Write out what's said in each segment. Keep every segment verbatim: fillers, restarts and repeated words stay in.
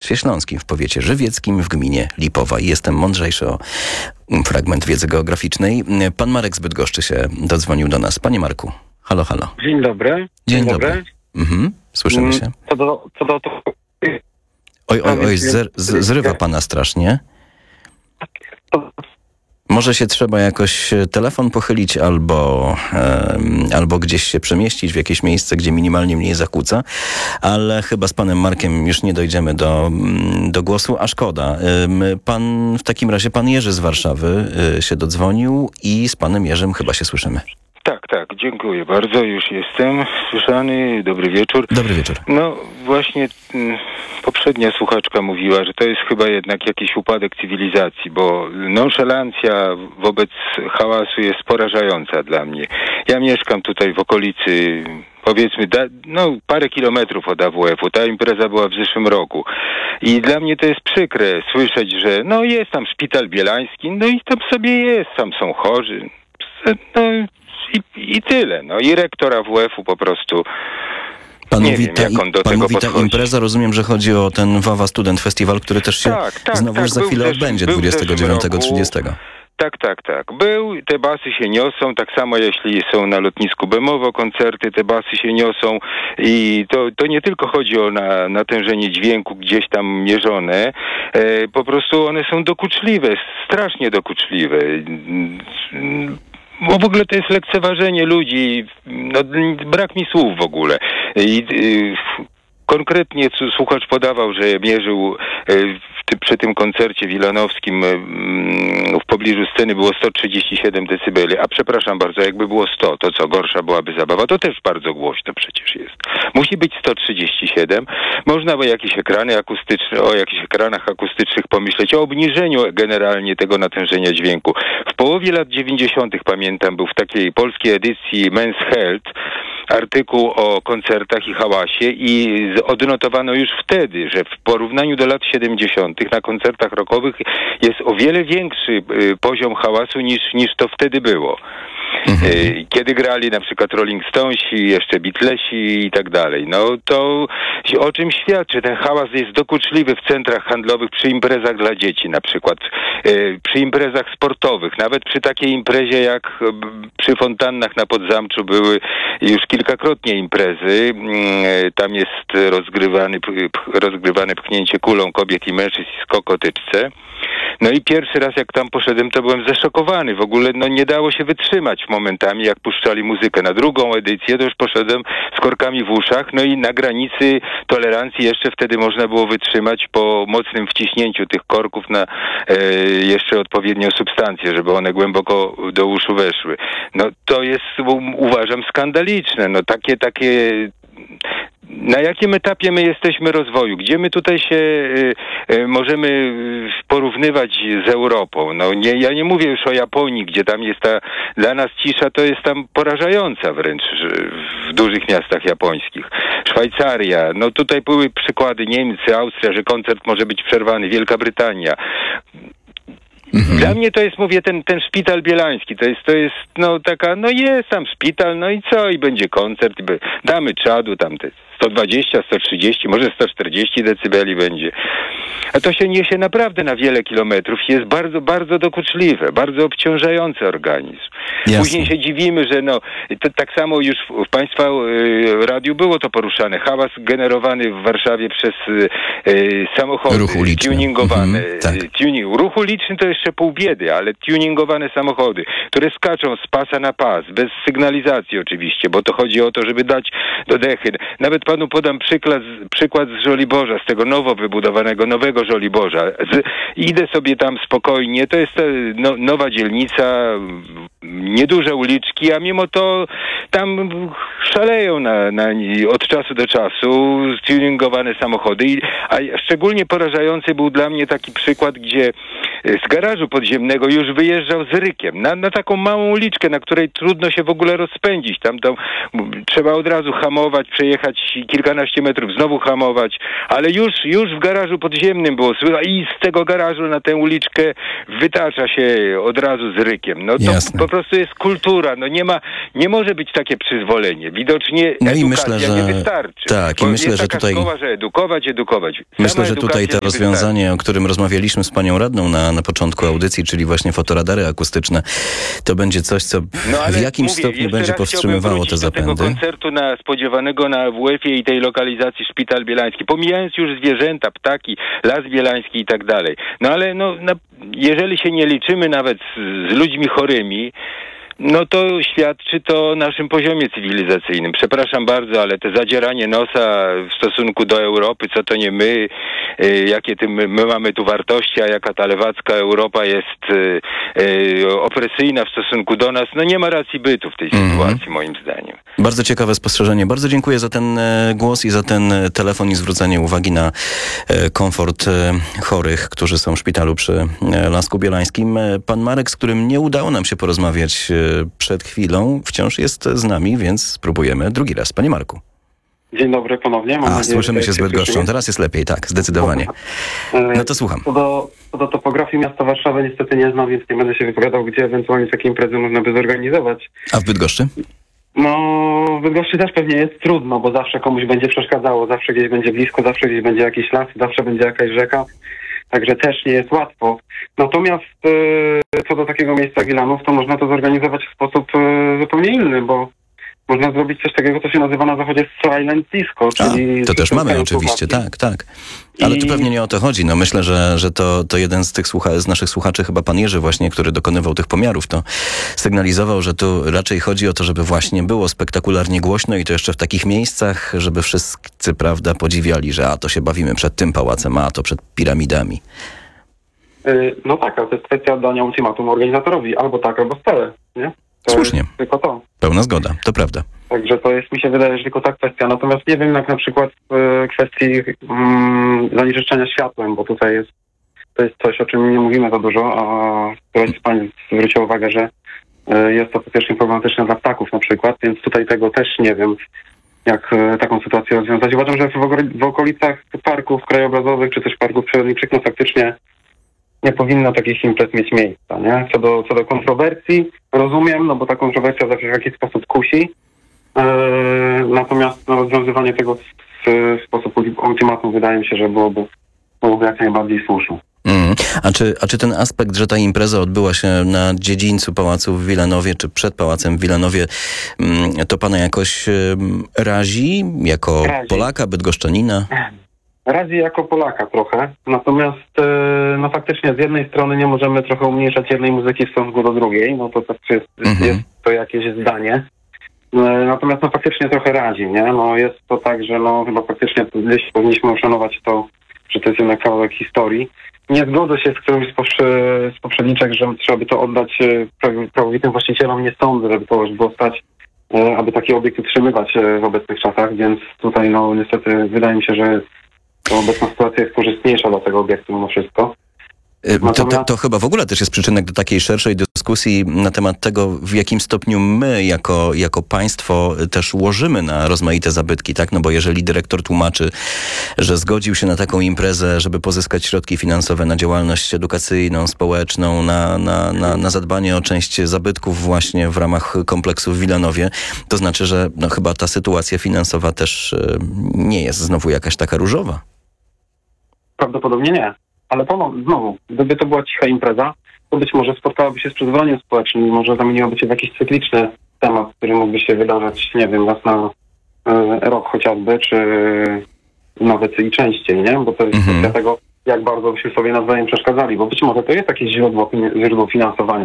województwie śląskim, w powiecie żywieckim, w gminie Lipowa. I jestem mądrzejszy o fragment wiedzy geograficznej. Pan Marek z Bydgoszczy się dodzwonił do nas. Panie Marku, halo, halo. Dzień dobry. Dzień, Dzień dobry. dobry. Mhm. Słyszymy się. Co do, co do to... Oj, oj, oj, zer, z, zrywa pana strasznie. Może się trzeba jakoś telefon pochylić albo, um, albo gdzieś się przemieścić w jakieś miejsce, gdzie minimalnie mniej zakłóca, ale chyba z panem Markiem już nie dojdziemy do, do głosu, a szkoda. Um, pan, w takim razie pan Jerzy z Warszawy y, się dodzwonił i z panem Jerzym chyba się słyszymy. Tak, tak, dziękuję bardzo, już jestem słyszany, dobry wieczór. Dobry wieczór. No właśnie m, poprzednia słuchaczka mówiła, że to jest chyba jednak jakiś upadek cywilizacji, bo nonszalancja wobec hałasu jest porażająca dla mnie. Ja mieszkam tutaj w okolicy, powiedzmy, da, no parę kilometrów od A W F-u, ta impreza była w zeszłym roku i dla mnie to jest przykre słyszeć, że no jest tam szpital bielański, no i tam sobie jest, tam są chorzy, no I, i tyle. No i rektor A W F-u po prostu Pan nie mówi wiem, ta, jak on do pan tego mówi ta podchodzi. impreza, rozumiem, że chodzi o ten Wawa Student Festival, który też się tak, tak, znowuż tak, za był chwilę w zeszłym- odbędzie, był w dwudziestego dziewiątego zeszłym trzydziestego. Tak, tak, tak. Był, te basy się niosą, tak samo jeśli są na lotnisku Bemowo koncerty, te basy się niosą i to, to nie tylko chodzi o na, natężenie dźwięku gdzieś tam mierzone, e, po prostu one są dokuczliwe, strasznie dokuczliwe. Bo w ogóle to jest lekceważenie ludzi, no, brak mi słów w ogóle. I, y, konkretnie c- słuchacz podawał, że mierzył y, w ty, przy tym koncercie wilanowskim y, w pobliżu sceny było sto trzydzieści siedem decybeli, a przepraszam bardzo, jakby było sto, to co, gorsza byłaby zabawa? To też bardzo głośno przecież jest. Musi być sto trzydzieści siedem. Można by jakieś ekrany akustyczne, o jakichś ekranach akustycznych pomyśleć, o obniżeniu generalnie tego natężenia dźwięku. W połowie lat dziewięćdziesiątych pamiętam, był w takiej polskiej edycji Men's Health artykuł o koncertach i hałasie i odnotowano już wtedy, że w porównaniu do lat siedemdziesiątych na koncertach rockowych jest o wiele większy y, poziom hałasu niż, niż to wtedy było. Mhm. Y, Kiedy grali na przykład Rolling Stonesi, jeszcze Beatlesi i tak dalej. No to o czym świadczy? Ten hałas jest dokuczliwy w centrach handlowych, przy imprezach dla dzieci na przykład, y, przy imprezach sportowych, nawet przy takiej imprezie jak y, przy fontannach na Podzamczu były już kilkakrotnie imprezy. Y, Tam jest rozgrywany, p- rozgrywane pchnięcie kulą kobiet i mężczyzn i skok o tyczce. No i pierwszy raz jak tam poszedłem, to byłem zaszokowany. W ogóle no nie dało się wytrzymać momentami, jak puszczali muzykę. Na drugą edycję to już poszedłem z korkami w uszach, no i na granicy tolerancji jeszcze wtedy można było wytrzymać po mocnym wciśnięciu tych korków na e, jeszcze odpowiednią substancję, żeby one głęboko do uszu weszły. No to jest, u- uważam, skandaliczne. No takie, takie... Na jakim etapie my jesteśmy rozwoju? Gdzie my tutaj się y, y, możemy y, porównywać z Europą? No nie, ja nie mówię już o Japonii, gdzie tam jest ta, dla nas cisza to jest tam porażająca wręcz że w dużych miastach japońskich. Szwajcaria, no tutaj były przykłady Niemcy, Austria, że koncert może być przerwany, Wielka Brytania. Mhm. Dla mnie to jest, mówię, ten, ten szpital bielański, to jest, to jest, no taka, no jest tam szpital, no i co, i będzie koncert, i by, damy czadu tam te sto dwadzieścia, sto trzydzieści, może sto czterdzieści decybeli będzie. A to się niesie naprawdę na wiele kilometrów i jest bardzo, bardzo dokuczliwe, bardzo obciążający organizm. Jasne. Później się dziwimy, że no, to tak samo już w, w Państwa y, radiu było to poruszane. Hałas generowany w Warszawie przez y, y, samochody Ruch uliczny. tuningowane. Mhm, tak. y, tuning, ruch uliczny to jeszcze pół biedy, ale tuningowane samochody, które skaczą z pasa na pas, bez sygnalizacji oczywiście, bo to chodzi o to, żeby dać do dechy. Nawet panu podam przykład, przykład z Żoliborza, z tego nowo wybudowanego, nowego Żoliborza. Z, idę sobie tam spokojnie, to jest e, no, nowa dzielnica, nieduże uliczki, a mimo to tam szaleją na, na, od czasu do czasu tuningowane samochody. I, a szczególnie porażający był dla mnie taki przykład, gdzie z garażu podziemnego już wyjeżdżał z rykiem na, na taką małą uliczkę, na której trudno się w ogóle rozpędzić. Tam to trzeba od razu hamować, przejechać kilkanaście metrów, znowu hamować, ale już, już w garażu podziemnym było słychać i z tego garażu na tę uliczkę wytacza się od razu z rykiem. No to Jasne. po prostu jest kultura. No nie ma, nie może być takie przyzwolenie. Widocznie No i edukacja myślę, że nie wystarczy. tak, i Bo myślę, jest że taka tutaj szkoła, że edukować, edukować. Sama Myślę, że tutaj edukacja to nie rozwiązanie, o którym rozmawialiśmy z panią radną na, na początku audycji, czyli właśnie fotoradary akustyczne, to będzie coś, co No, w ale jakimś mówię, stopniu jeszcze będzie raz powstrzymywało chciałbym te wrócić do tego zapędy. koncertu na, spodziewanego na W F-ie i tej lokalizacji Szpital Bielański, pomijając już zwierzęta, ptaki, Las Bielański i tak dalej. No ale no, na, jeżeli się nie liczymy nawet z, z ludźmi chorymi, no to świadczy to o naszym poziomie cywilizacyjnym. Przepraszam bardzo, ale te zadzieranie nosa w stosunku do Europy, co to nie my, y, jakie ty, my, my mamy tu wartości, a jaka ta lewacka Europa jest y, y, opresyjna w stosunku do nas, no nie ma racji bytu w tej Mhm. sytuacji, moim zdaniem. Bardzo ciekawe spostrzeżenie. Bardzo dziękuję za ten e, głos i za ten e, telefon i zwrócenie uwagi na e, komfort e, chorych, którzy są w szpitalu przy e, Lasku Bielańskim. E, Pan Marek, z którym nie udało nam się porozmawiać e, przed chwilą, wciąż jest z nami, więc spróbujemy drugi raz. Panie Marku. Dzień dobry ponownie. Mam A, nadzieję, słyszymy że się z Bydgoszczą. słyszymy. Teraz jest lepiej, tak, zdecydowanie. E, No to słucham. Co do, co do topografii miasta Warszawy niestety nie znam, więc nie będę się wypowiadał, gdzie ewentualnie takie imprezy można by zorganizować. A w Bydgoszczy? No, w Bydgoszczy też pewnie jest trudno, bo zawsze komuś będzie przeszkadzało, zawsze gdzieś będzie blisko, zawsze gdzieś będzie jakiś las, zawsze będzie jakaś rzeka, także też nie jest łatwo. Natomiast e, co do takiego miejsca Wilanów, to można to zorganizować w sposób e, zupełnie inny, bo można zrobić coś takiego, co się nazywa na zachodzie silent disco, A, czyli... to też mamy słuchają oczywiście, słuchawki. tak, tak. Ale tu I- pewnie nie o to chodzi. No myślę, że, że to, to jeden z tych słucha- z naszych słuchaczy, chyba pan Jerzy właśnie, który dokonywał tych pomiarów, to sygnalizował, że tu raczej chodzi o to, żeby właśnie było spektakularnie głośno i to jeszcze w takich miejscach, żeby wszyscy, prawda, podziwiali, że a to się bawimy przed tym pałacem, a to przed piramidami. Y, No tak, ale to jest kwestia dania ultimatum organizatorowi. Albo tak, albo wcale, nie? To Słusznie. jest tylko to. Pełna zgoda, to prawda. Także to jest, mi się wydaje, że tylko ta kwestia. Natomiast nie wiem, jak na przykład w y, kwestii mm, zanieczyszczenia światłem, bo tutaj jest, to jest coś, o czym nie mówimy za dużo, a któraś z pań zwróciła uwagę, że y, jest to po pierwsze problematyczne dla ptaków na przykład, więc tutaj tego też nie wiem, jak y, taką sytuację rozwiązać. Uważam, że w, ogóle- w okolicach parków krajobrazowych czy też parków przyrodniczych, no faktycznie nie powinno takich imprez mieć miejsca, nie? Co do, co do kontrowersji, rozumiem, no bo ta kontrowersja zawsze w jakiś sposób kusi. Eee, natomiast no, rozwiązywanie tego w, w sposób ultimatum wydaje mi się, że byłoby, byłoby jak najbardziej słuszne. Mm. A, czy, a czy ten aspekt, że ta impreza odbyła się na dziedzińcu pałacu w Wilanowie, czy przed pałacem w Wilanowie, mm, to pana jakoś ym, razi? Jako Razi. Polaka, bydgoszczanina? Razi jako Polaka trochę, natomiast e, no faktycznie z jednej strony nie możemy trochę umniejszać jednej muzyki w stosunku do drugiej, no to tak jest, Mhm. jest to jakieś zdanie. E, natomiast no faktycznie trochę razi, nie? No jest to tak, że no chyba faktycznie gdzieś powinniśmy uszanować to, że to jest jednak kawałek historii. Nie zgodzę się z którymś z, poprze- z poprzedniczek, że trzeba by to oddać e, praw- prawowitym właścicielom. Nie sądzę, żeby to już było stać, e, aby taki obiekt utrzymywać e, w obecnych czasach, więc tutaj no niestety wydaje mi się, że to obecna sytuacja jest korzystniejsza dla tego obiektu mimo wszystko. Y, To, to, Natomiast- to chyba w ogóle też jest przyczynek do takiej szerszej dyskusji na temat tego, w jakim stopniu my jako, jako państwo też łożymy na rozmaite zabytki, tak? No bo jeżeli dyrektor tłumaczy, że zgodził się na taką imprezę, żeby pozyskać środki finansowe na działalność edukacyjną, społeczną, na, na, na, na zadbanie o część zabytków właśnie w ramach kompleksu w Wilanowie, to znaczy, że no chyba ta sytuacja finansowa też y, nie jest znowu jakaś taka różowa. Prawdopodobnie nie. Ale ponow- znowu, gdyby to była cicha impreza, to być może spotkałaby się z przyzwoleniem społecznym, może zamieniłaby się w jakiś cykliczny temat, który mógłby się wydarzać, nie wiem, raz na e, rok chociażby, czy nawet i częściej, nie? Bo to jest Mhm. kwestia tego, jak bardzo byśmy sobie nawzajem przeszkadzali, bo być może to jest jakieś źródło, źródło finansowania.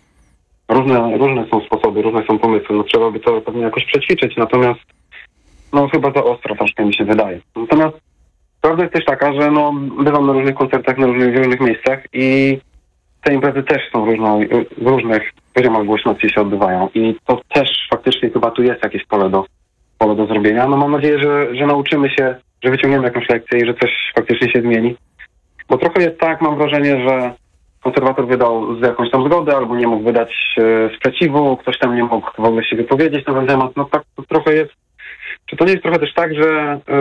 Różne, różne są sposoby, różne są pomysły, no trzeba by to pewnie jakoś przećwiczyć, natomiast no chyba za ostro troszkę mi się wydaje. Natomiast prawda jest też taka, że no, bywam na różnych koncertach, na różnych, w różnych miejscach i te imprezy też są różną, w różnych poziomach głośności się odbywają i to też faktycznie chyba tu jest jakieś pole do, pole do zrobienia. No mam nadzieję, że, że nauczymy się, że wyciągniemy jakąś lekcję i że coś faktycznie się zmieni. Bo trochę jest tak, mam wrażenie, że konserwator wydał z jakąś tam zgodę, albo nie mógł wydać e, sprzeciwu, ktoś tam nie mógł w ogóle się wypowiedzieć na ten temat. No tak to trochę jest, czy to nie jest trochę też tak, że e,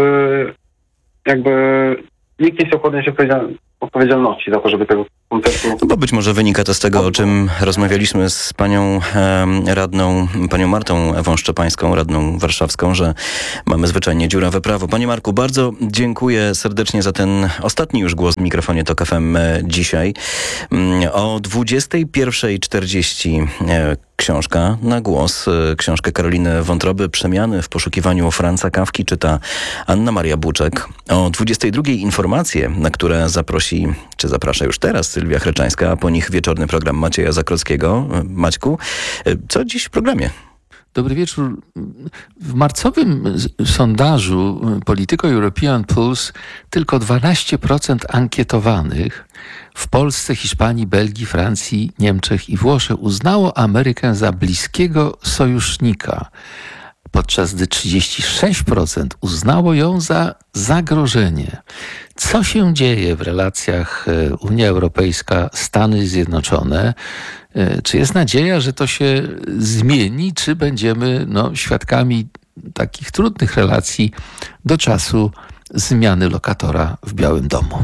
jakby nikt nie chciał podjąć odpowiedzial- odpowiedzialności za to, żeby tego koncertu... No bo być może wynika to z tego, o czym rozmawialiśmy z panią em, radną, panią Martą Ewą Szczepańską, radną warszawską, że mamy zwyczajnie dziurawe prawo. Panie Marku, bardzo dziękuję serdecznie za ten ostatni już głos w mikrofonie Tok F M dzisiaj. Mm, O dwudziestej pierwszej czterdzieści e, książka na głos. E, Książkę Karoliny Wątroby Przemiany w poszukiwaniu Franza Kafki czyta Anna Maria Buczek. O dwudziestej drugiej informacje, na które zaprosi, czy zaprasza już teraz Sylwia Chreczańska, a po nich wieczorny program Macieja Zakrockiego. Maćku, co dziś w programie? Dobry wieczór. W marcowym sondażu Politico European Pulse tylko dwanaście procent ankietowanych w Polsce, Hiszpanii, Belgii, Francji, Niemczech i Włoszech uznało Amerykę za bliskiego sojusznika, podczas gdy trzydzieści sześć procent uznało ją za zagrożenie. Co się dzieje w relacjach Unia Europejska, Stany Zjednoczone? Czy jest nadzieja, że to się zmieni, czy będziemy no, świadkami takich trudnych relacji do czasu zmiany lokatora w Białym Domu?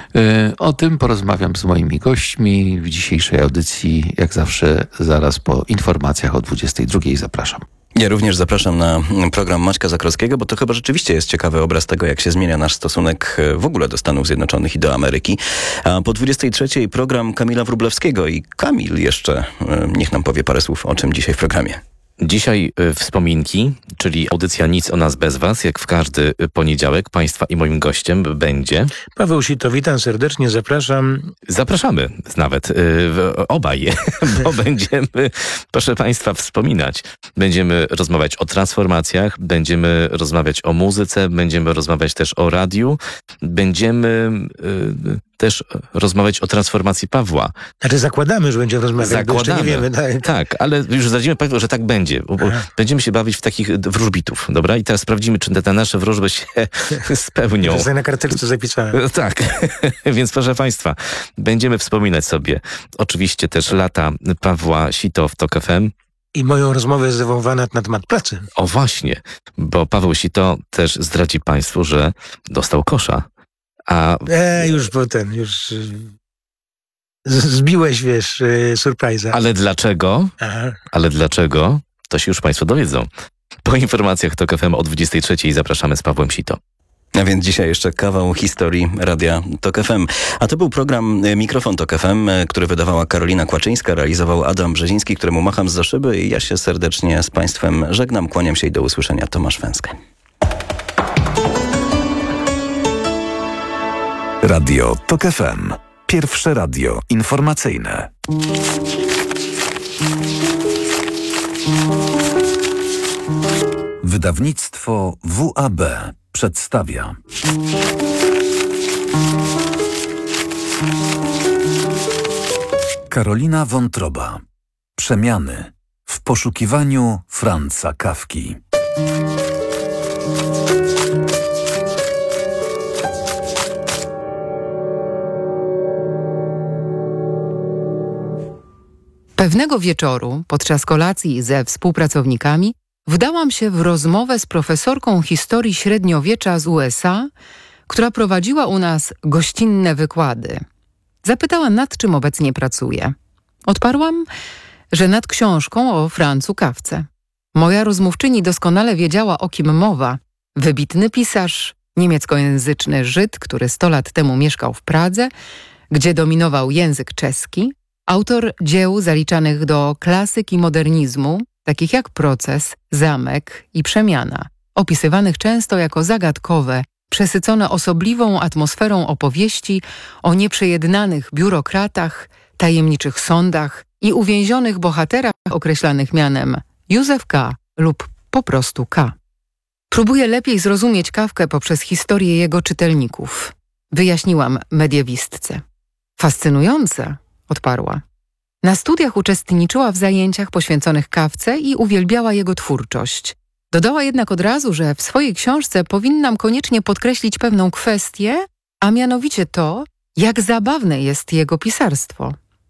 O tym porozmawiam z moimi gośćmi w dzisiejszej audycji, jak zawsze zaraz po informacjach o dwudziestej drugiej. Zapraszam. Ja również zapraszam na program Maćka Zakrockiego, bo to chyba rzeczywiście jest ciekawy obraz tego, jak się zmienia nasz stosunek w ogóle do Stanów Zjednoczonych i do Ameryki. A po dwudziestej trzeciej program Kamila Wróblewskiego i Kamil jeszcze niech nam powie parę słów, o czym dzisiaj w programie. Dzisiaj y, wspominki, czyli audycja Nic o nas bez was, jak w każdy poniedziałek. Państwa i moim gościem będzie... Paweł Sito, witam serdecznie, zapraszam. Zapraszamy nawet y, w, obaj, bo będziemy, proszę Państwa, wspominać. Będziemy rozmawiać o transformacjach, będziemy rozmawiać o muzyce, będziemy rozmawiać też o radiu, będziemy y, też rozmawiać o transformacji Pawła. Znaczy zakładamy, że będziemy rozmawiać, Zakładamy. bo jeszcze nie wiemy. Tak, tak, ale już zdradzimy Państwu, że tak będzie. Bo bo będziemy się bawić w takich wróżbitów, dobra? I teraz sprawdzimy, czy te nasze wróżby się spełnią. To sobie na karteczce zapisałem. Tak, więc proszę Państwa, będziemy wspominać sobie oczywiście też lata Pawła Sito w Tok F M. I moją rozmowę z Ewą Wanat na temat pracy. O właśnie, bo Paweł Sito też zdradzi Państwu, że dostał kosza. A... E, już potem, już y, zbiłeś, wiesz, y, surprise'a. Ale dlaczego? Aha. Ale dlaczego? To się już Państwo dowiedzą. Po informacjach Tok F M o dwudziestej trzeciej zapraszamy z Pawłem Sito. A więc dzisiaj jeszcze kawał historii Radia Tok F M. A to był program Mikrofon Tok F M, który wydawała Karolina Kłaczyńska, realizował Adam Brzeziński, któremu macham zza szyby i ja się serdecznie z Państwem żegnam, kłaniam się i do usłyszenia. Tomasz Węskę. Radio Tok F M. Pierwsze radio informacyjne. Wydawnictwo W A B przedstawia. Karolina Wątroba. Przemiany w poszukiwaniu Franza Kafki. Pewnego wieczoru, podczas kolacji ze współpracownikami, wdałam się w rozmowę z profesorką historii średniowiecza z U S A, która prowadziła u nas gościnne wykłady. Zapytała, nad czym obecnie pracuje. Odparłam, że nad książką o Franzu Kafce. Moja rozmówczyni doskonale wiedziała, o kim mowa. Wybitny pisarz, niemieckojęzyczny Żyd, który sto lat temu mieszkał w Pradze, gdzie dominował język czeski, autor dzieł zaliczanych do klasyki modernizmu, takich jak Proces, Zamek i Przemiana, opisywanych często jako zagadkowe, przesycone osobliwą atmosferą opowieści o nieprzejednanych biurokratach, tajemniczych sądach i uwięzionych bohaterach określanych mianem Józef K. lub po prostu K. Próbuję lepiej zrozumieć Kafkę poprzez historię jego czytelników. Wyjaśniłam mediewistce. Fascynujące, odparła. Na studiach uczestniczyła w zajęciach poświęconych Kafce i uwielbiała jego twórczość. Dodała jednak od razu, że w swojej książce powinnam koniecznie podkreślić pewną kwestię, a mianowicie to, jak zabawne jest jego pisarstwo.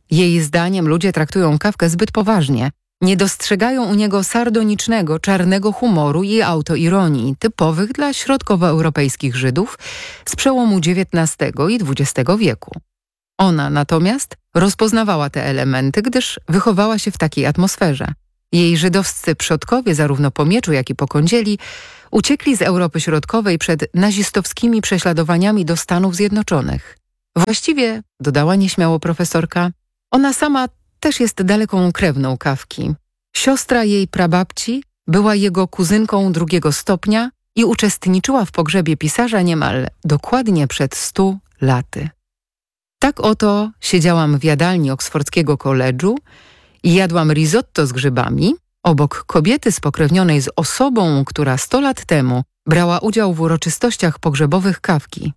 Jej zdaniem ludzie traktują Kafkę zbyt poważnie. Nie dostrzegają u niego sardonicznego, czarnego humoru i autoironii typowych dla środkowoeuropejskich Żydów z przełomu dziewiętnastego i dwudziestego wieku. Ona natomiast rozpoznawała te elementy, gdyż wychowała się w takiej atmosferze. Jej żydowscy przodkowie, zarówno po mieczu, jak i po kądzieli, uciekli z Europy Środkowej przed nazistowskimi prześladowaniami do Stanów Zjednoczonych. Właściwie, dodała nieśmiało profesorka, ona sama też jest daleką krewną Kafki. Siostra jej prababci była jego kuzynką drugiego stopnia i uczestniczyła w pogrzebie pisarza niemal dokładnie przed stu laty. Tak oto siedziałam w jadalni Oksfordzkiego College'u i jadłam risotto z grzybami obok kobiety spokrewnionej z osobą, która sto lat temu brała udział w uroczystościach pogrzebowych Kafki.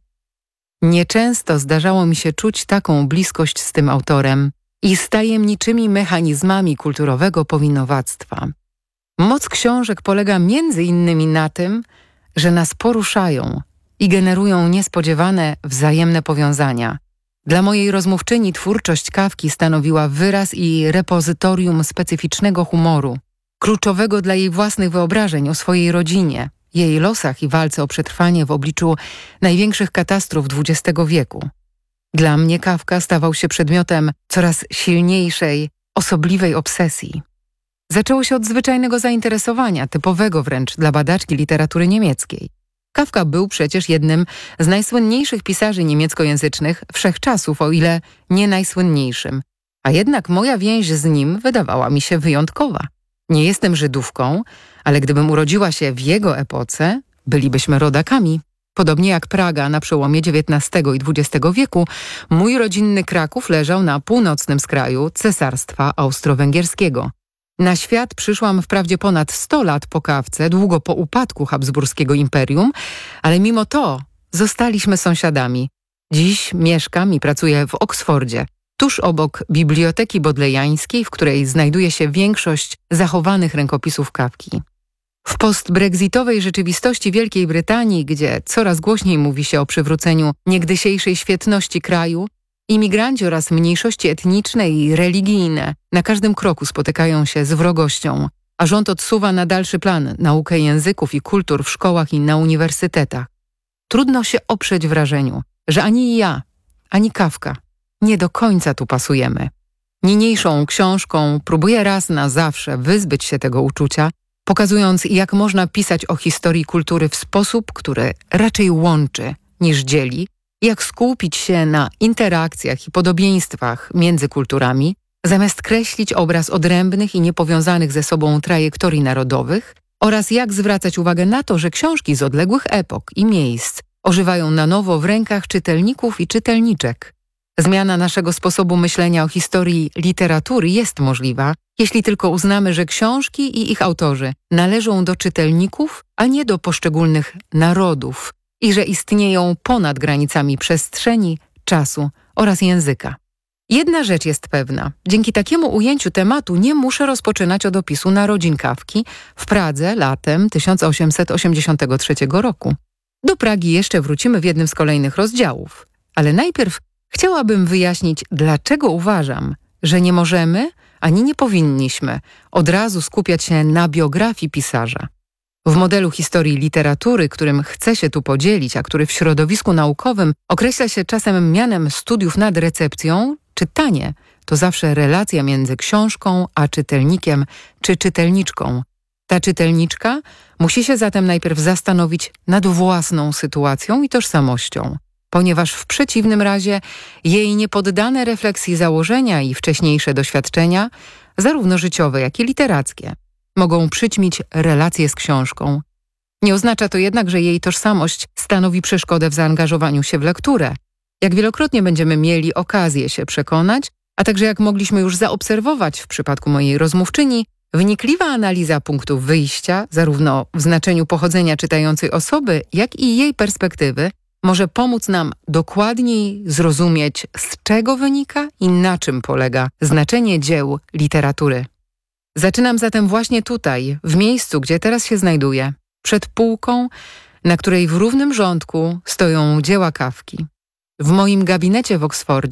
Nieczęsto zdarzało mi się czuć taką bliskość z tym autorem i z tajemniczymi mechanizmami kulturowego powinowactwa. Moc książek polega między innymi na tym, że nas poruszają i generują niespodziewane wzajemne powiązania. Dla mojej rozmówczyni twórczość Kafki stanowiła wyraz i repozytorium specyficznego humoru, kluczowego dla jej własnych wyobrażeń o swojej rodzinie, jej losach i walce o przetrwanie w obliczu największych katastrof dwudziestego wieku. Dla mnie Kafka stawał się przedmiotem coraz silniejszej, osobliwej obsesji. Zaczęło się od zwyczajnego zainteresowania, typowego wręcz dla badaczki literatury niemieckiej. Kafka był przecież jednym z najsłynniejszych pisarzy niemieckojęzycznych wszechczasów, o ile nie najsłynniejszym. A jednak moja więź z nim wydawała mi się wyjątkowa. Nie jestem Żydówką, ale gdybym urodziła się w jego epoce, bylibyśmy rodakami. Podobnie jak Praga na przełomie dziewiętnastego i dwudziestego wieku, mój rodzinny Kraków leżał na północnym skraju Cesarstwa Austro-Węgierskiego. Na świat przyszłam wprawdzie ponad sto lat po Kafce, długo po upadku Habsburskiego Imperium, ale mimo to zostaliśmy sąsiadami. Dziś mieszkam i pracuję w Oksfordzie, tuż obok Biblioteki Bodlejańskiej, w której znajduje się większość zachowanych rękopisów Kafki. W postbrexitowej rzeczywistości Wielkiej Brytanii, gdzie coraz głośniej mówi się o przywróceniu niegdysiejszej świetności kraju, imigranci oraz mniejszości etniczne i religijne na każdym kroku spotykają się z wrogością, a rząd odsuwa na dalszy plan naukę języków i kultur w szkołach i na uniwersytetach. Trudno się oprzeć wrażeniu, że ani ja, ani Kafka nie do końca tu pasujemy. Niniejszą książką próbuję raz na zawsze wyzbyć się tego uczucia, pokazując, jak można pisać o historii kultury w sposób, który raczej łączy niż dzieli, jak skupić się na interakcjach i podobieństwach między kulturami, zamiast kreślić obraz odrębnych i niepowiązanych ze sobą trajektorii narodowych, oraz jak zwracać uwagę na to, że książki z odległych epok i miejsc ożywają na nowo w rękach czytelników i czytelniczek. Zmiana naszego sposobu myślenia o historii literatury jest możliwa, jeśli tylko uznamy, że książki i ich autorzy należą do czytelników, a nie do poszczególnych narodów i że istnieją ponad granicami przestrzeni, czasu oraz języka. Jedna rzecz jest pewna. Dzięki takiemu ujęciu tematu nie muszę rozpoczynać od opisu narodzin Kafki w Pradze latem tysiąc osiemset osiemdziesiątego trzeciego roku. Do Pragi jeszcze wrócimy w jednym z kolejnych rozdziałów, ale najpierw chciałabym wyjaśnić, dlaczego uważam, że nie możemy, ani nie powinniśmy od razu skupiać się na biografii pisarza. W modelu historii literatury, którym chcę się tu podzielić, a który w środowisku naukowym określa się czasem mianem studiów nad recepcją, czytanie to zawsze relacja między książką a czytelnikiem czy czytelniczką. Ta czytelniczka musi się zatem najpierw zastanowić nad własną sytuacją i tożsamością, ponieważ w przeciwnym razie jej niepoddane refleksji założenia i wcześniejsze doświadczenia, zarówno życiowe, jak i literackie, mogą przyćmić relacje z książką. Nie oznacza to jednak, że jej tożsamość stanowi przeszkodę w zaangażowaniu się w lekturę. Jak wielokrotnie będziemy mieli okazję się przekonać, a także jak mogliśmy już zaobserwować w przypadku mojej rozmówczyni, wnikliwa analiza punktów wyjścia, zarówno w znaczeniu pochodzenia czytającej osoby, jak i jej perspektywy, może pomóc nam dokładniej zrozumieć, z czego wynika i na czym polega znaczenie dzieł literatury. Zaczynam zatem właśnie tutaj, w miejscu, gdzie teraz się znajduję, przed półką, na której w równym rządku stoją dzieła Kafki. W moim gabinecie w Oksfordzie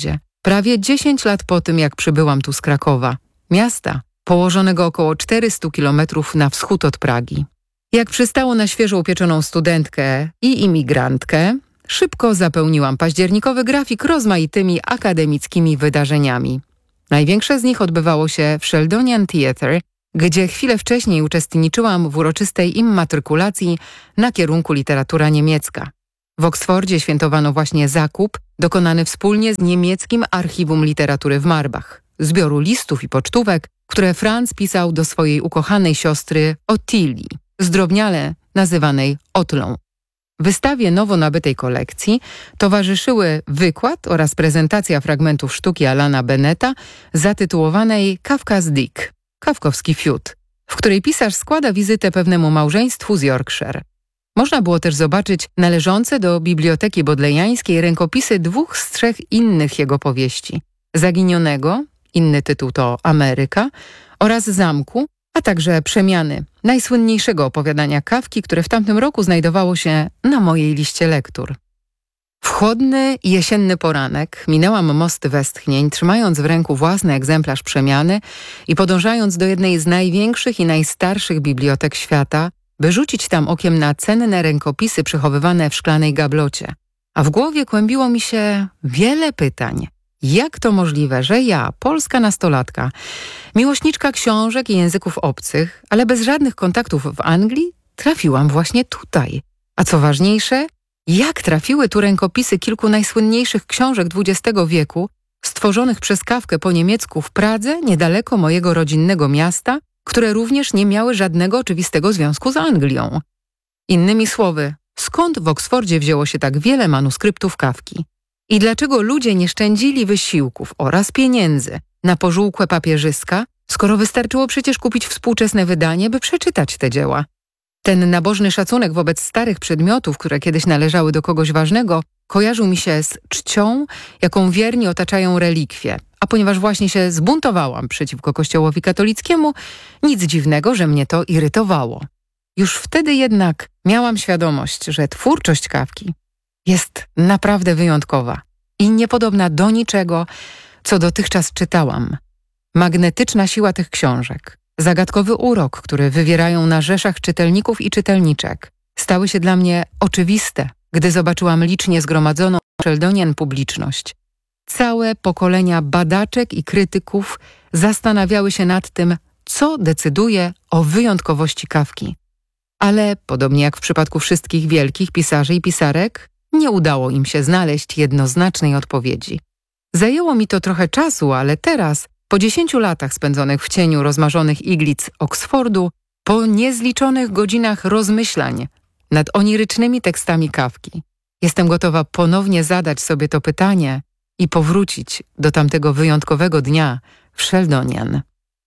Prawie dziesięć lat po tym, jak przybyłam tu z Krakowa, miasta położonego około czterysta kilometrów na wschód od Pragi. Jak przystało na świeżo upieczoną studentkę i imigrantkę, szybko zapełniłam październikowy grafik rozmaitymi akademickimi wydarzeniami. Największe z nich odbywało się w Sheldonian Theatre, gdzie chwilę wcześniej uczestniczyłam w uroczystej immatrykulacji na kierunku literatura niemiecka. W Oksfordzie świętowano właśnie zakup dokonany wspólnie z niemieckim Archiwum Literatury w Marbach, zbioru listów i pocztówek, które Franz pisał do swojej ukochanej siostry Ottilii, zdrobniale nazywanej Otlą. Wystawie nowo nabytej kolekcji towarzyszyły wykład oraz prezentacja fragmentów sztuki Alana Beneta zatytułowanej Kafka's Dick, Kafkowski fiut, w której pisarz składa wizytę pewnemu małżeństwu z Yorkshire. Można było też zobaczyć należące do Biblioteki Bodlejańskiej rękopisy dwóch z trzech innych jego powieści. Zaginionego, inny tytuł to Ameryka, oraz Zamku, a także Przemiany, najsłynniejszego opowiadania Kafki, które w tamtym roku znajdowało się na mojej liście lektur. W chłodny, jesienny poranek minęłam most westchnień, trzymając w ręku własny egzemplarz Przemiany i podążając do jednej z największych i najstarszych bibliotek świata, by rzucić tam okiem na cenne rękopisy przechowywane w szklanej gablocie. A w głowie kłębiło mi się wiele pytań. Jak to możliwe, że ja, polska nastolatka, miłośniczka książek i języków obcych, ale bez żadnych kontaktów w Anglii, trafiłam właśnie tutaj? A co ważniejsze, jak trafiły tu rękopisy kilku najsłynniejszych książek dwudziestego wieku, stworzonych przez Kafkę po niemiecku w Pradze, niedaleko mojego rodzinnego miasta, które również nie miały żadnego oczywistego związku z Anglią. Innymi słowy, skąd w Oksfordzie wzięło się tak wiele manuskryptów Kafki? I dlaczego ludzie nie szczędzili wysiłków oraz pieniędzy na pożółkłe papierzyska, skoro wystarczyło przecież kupić współczesne wydanie, by przeczytać te dzieła? Ten nabożny szacunek wobec starych przedmiotów, które kiedyś należały do kogoś ważnego, kojarzył mi się z czcią, jaką wierni otaczają relikwie. A ponieważ właśnie się zbuntowałam przeciwko Kościołowi katolickiemu, nic dziwnego, że mnie to irytowało. Już wtedy jednak miałam świadomość, że twórczość Kafki jest naprawdę wyjątkowa i niepodobna do niczego, co dotychczas czytałam. Magnetyczna siła tych książek, zagadkowy urok, który wywierają na rzeszach czytelników i czytelniczek, stały się dla mnie oczywiste, gdy zobaczyłam licznie zgromadzoną w Sheldonian publiczność. Całe pokolenia badaczek i krytyków zastanawiały się nad tym, co decyduje o wyjątkowości Kafki. Ale, podobnie jak w przypadku wszystkich wielkich pisarzy i pisarek, nie udało im się znaleźć jednoznacznej odpowiedzi. Zajęło mi to trochę czasu, ale teraz, po dziesięciu latach spędzonych w cieniu rozmarzonych iglic Oksfordu, po niezliczonych godzinach rozmyślań nad onirycznymi tekstami Kafki, jestem gotowa ponownie zadać sobie to pytanie i powrócić do tamtego wyjątkowego dnia w Sheldonian.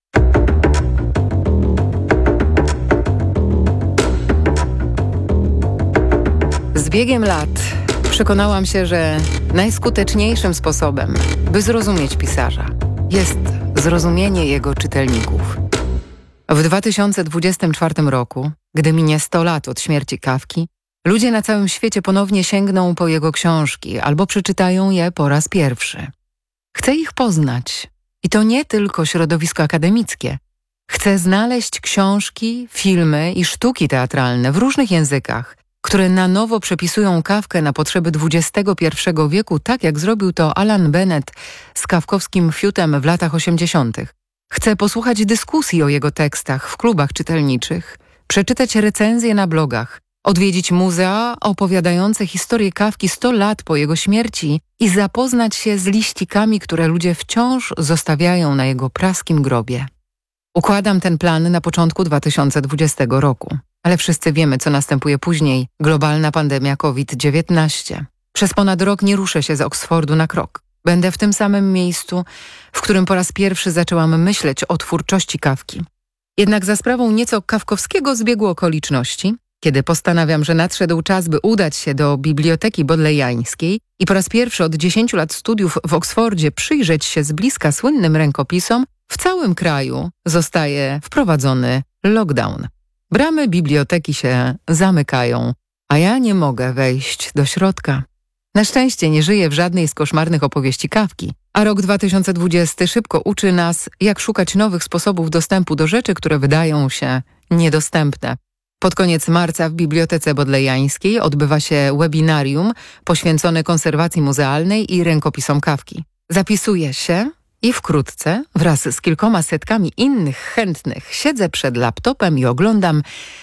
Z biegiem lat przekonałam się, że najskuteczniejszym sposobem, by zrozumieć pisarza, jest zrozumienie jego czytelników. W dwa tysiące dwudziestym czwartym roku, gdy minie sto lat od śmierci Kafki, ludzie na całym świecie ponownie sięgną po jego książki albo przeczytają je po raz pierwszy. Chcę ich poznać. I to nie tylko środowisko akademickie. Chcę znaleźć książki, filmy i sztuki teatralne w różnych językach, które na nowo przepisują Kafkę na potrzeby dwudziestego pierwszego wieku, tak jak zrobił to Alan Bennett z kafkowskim fiutem w latach osiemdziesiątych. Chcę posłuchać dyskusji o jego tekstach w klubach czytelniczych, przeczytać recenzje na blogach, odwiedzić muzea opowiadające historię Kafki sto lat po jego śmierci i zapoznać się z liścikami, które ludzie wciąż zostawiają na jego praskim grobie. Układam ten plan na początku dwa tysiące dwudziestego roku, ale wszyscy wiemy, co następuje później. Globalna pandemia COVID dziewiętnaście. Przez ponad rok nie ruszę się z Oksfordu na krok. Będę w tym samym miejscu, w którym po raz pierwszy zaczęłam myśleć o twórczości Kafki. Jednak za sprawą nieco kafkowskiego zbiegu okoliczności, kiedy postanawiam, że nadszedł czas, by udać się do Biblioteki Bodlejańskiej i po raz pierwszy od dziesięciu lat studiów w Oksfordzie przyjrzeć się z bliska słynnym rękopisom, w całym kraju zostaje wprowadzony lockdown. Bramy biblioteki się zamykają, a ja nie mogę wejść do środka. Na szczęście nie żyję w żadnej z koszmarnych opowieści Kafki, A rok dwa tysiące dwudziesty szybko uczy nas, jak szukać nowych sposobów dostępu do rzeczy, które wydają się niedostępne. Pod koniec marca w Bibliotece Bodlejańskiej odbywa się webinarium poświęcone konserwacji muzealnej i rękopisom Kafki. Zapisuję się i wkrótce wraz z kilkoma setkami innych chętnych siedzę przed laptopem i oglądam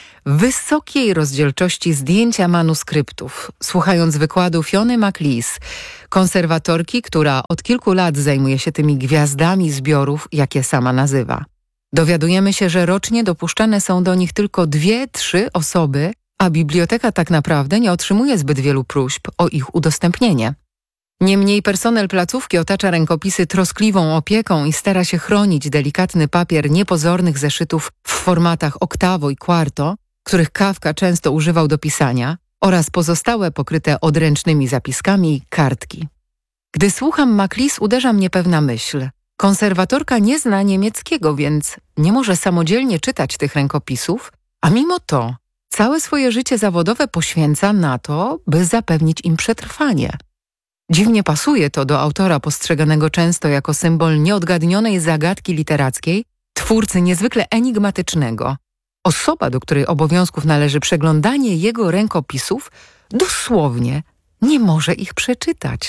wysokiej rozdzielczości zdjęcia manuskryptów, słuchając wykładu Fiony McLeese, konserwatorki, która od kilku lat zajmuje się tymi gwiazdami zbiorów, jakie sama nazywa. Dowiadujemy się, że rocznie dopuszczane są do nich tylko dwie, trzy osoby, a biblioteka tak naprawdę nie otrzymuje zbyt wielu próśb o ich udostępnienie. Niemniej personel placówki otacza rękopisy troskliwą opieką i stara się chronić delikatny papier niepozornych zeszytów w formatach octavo i quarto, których Kafka często używał do pisania, oraz pozostałe pokryte odręcznymi zapiskami kartki. Gdy słucham McLeese, uderza mnie pewna myśl. Konserwatorka nie zna niemieckiego, więc nie może samodzielnie czytać tych rękopisów, a mimo to całe swoje życie zawodowe poświęca na to, by zapewnić im przetrwanie. Dziwnie pasuje to do autora postrzeganego często jako symbol nieodgadnionej zagadki literackiej, twórcy niezwykle enigmatycznego. Osoba, do której obowiązków należy przeglądanie jego rękopisów, dosłownie nie może ich przeczytać.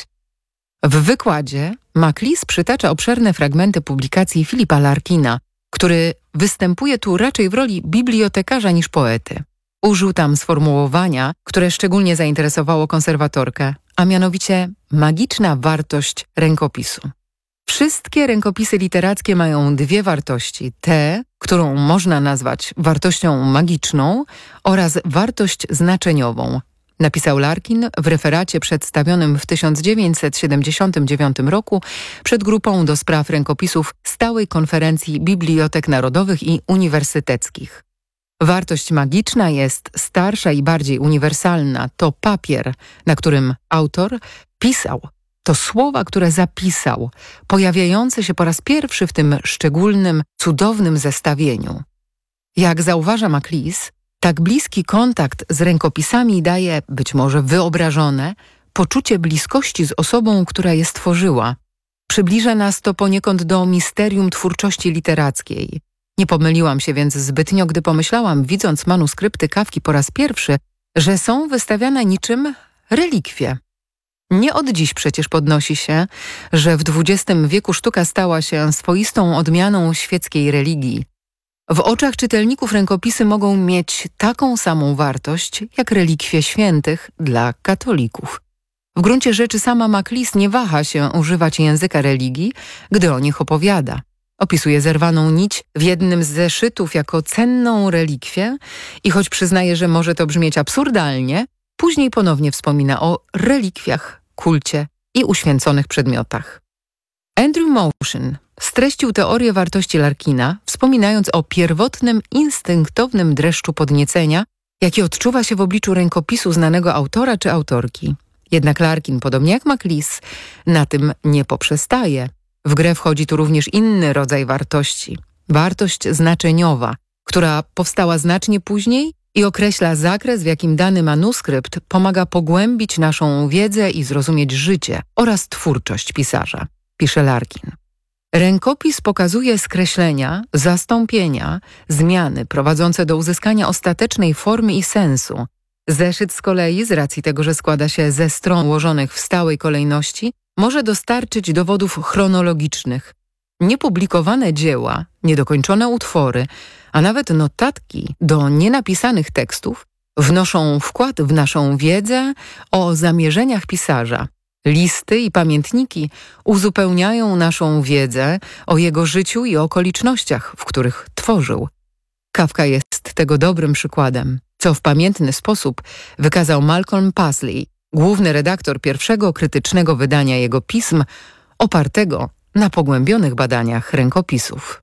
W wykładzie McLeese przytacza obszerne fragmenty publikacji Philippa Larkina, który występuje tu raczej w roli bibliotekarza niż poety. Użył tam sformułowania, które szczególnie zainteresowało konserwatorkę, a mianowicie magiczna wartość rękopisu. Wszystkie rękopisy literackie mają dwie wartości, tę, którą można nazwać wartością magiczną, oraz wartość znaczeniową, napisał Larkin w referacie przedstawionym w tysiąc dziewięćset siedemdziesiątym dziewiątym roku przed grupą do spraw rękopisów Stałej Konferencji Bibliotek Narodowych i Uniwersyteckich. Wartość magiczna jest starsza i bardziej uniwersalna. To papier, na którym autor pisał. To słowa, które zapisał, pojawiające się po raz pierwszy w tym szczególnym, cudownym zestawieniu. Jak zauważa McLeese, tak bliski kontakt z rękopisami daje, być może wyobrażone, poczucie bliskości z osobą, która je stworzyła. Przybliża nas to poniekąd do misterium twórczości literackiej. Nie pomyliłam się więc zbytnio, gdy pomyślałam, widząc manuskrypty Kafki po raz pierwszy, że są wystawiane niczym relikwie. Nie od dziś przecież podnosi się, że w dwudziestym wieku sztuka stała się swoistą odmianą świeckiej religii. W oczach czytelników rękopisy mogą mieć taką samą wartość, jak relikwie świętych dla katolików. W gruncie rzeczy sama McLeese nie waha się używać języka religii, gdy o nich opowiada. Opisuje zerwaną nić w jednym z zeszytów jako cenną relikwię i choć przyznaje, że może to brzmieć absurdalnie, później ponownie wspomina o relikwiach, kulcie i uświęconych przedmiotach. Andrew Motion streścił teorię wartości Larkina, wspominając o pierwotnym, instynktownym dreszczu podniecenia, jaki odczuwa się w obliczu rękopisu znanego autora czy autorki. Jednak Larkin, podobnie jak McLeese, na tym nie poprzestaje. W grę wchodzi tu również inny rodzaj wartości. Wartość znaczeniowa, która powstała znacznie później i określa zakres, w jakim dany manuskrypt pomaga pogłębić naszą wiedzę i zrozumieć życie oraz twórczość pisarza, pisze Larkin. Rękopis pokazuje skreślenia, zastąpienia, zmiany prowadzące do uzyskania ostatecznej formy i sensu. Zeszyt z kolei, z racji tego, że składa się ze stron ułożonych w stałej kolejności, może dostarczyć dowodów chronologicznych. Niepublikowane dzieła, niedokończone utwory, a nawet notatki do nienapisanych tekstów wnoszą wkład w naszą wiedzę o zamierzeniach pisarza. Listy i pamiętniki uzupełniają naszą wiedzę o jego życiu i okolicznościach, w których tworzył. Kafka jest tego dobrym przykładem, co w pamiętny sposób wykazał Malcolm Pasley, główny redaktor pierwszego krytycznego wydania jego pism, opartego na pogłębionych badaniach rękopisów.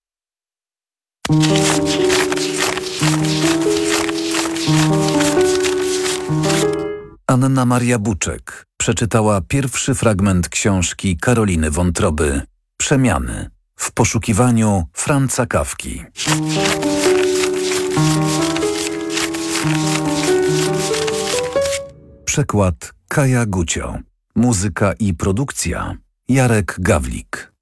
Anna Maria Buczek przeczytała pierwszy fragment książki Karoliny Wątroby Przemiany w poszukiwaniu Franza Kafki. Przekład Kaja Gucio. Muzyka i produkcja Jarek Gawlik.